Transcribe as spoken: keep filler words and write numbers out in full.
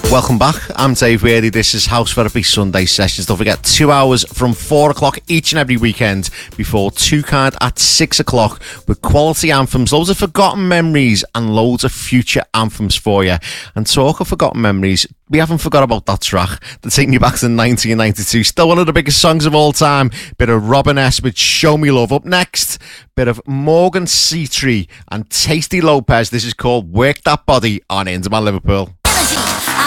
Welcome back. I'm Dave Weary. This is House Therapy Sunday Sessions. Don't forget, two hours from four o'clock each and every weekend before Two Card at six o'clock with quality anthems, loads of forgotten memories and loads of future anthems for you. And talk of forgotten memories, we haven't forgot about that track. They're taking you back to nineteen ninety-two. Still one of the biggest songs of all time. Bit of Robin S. with Show Me Love. Up next, bit of Morgan Seatree and Tasty Lopez. This is called Work That Body on Into My Liverpool.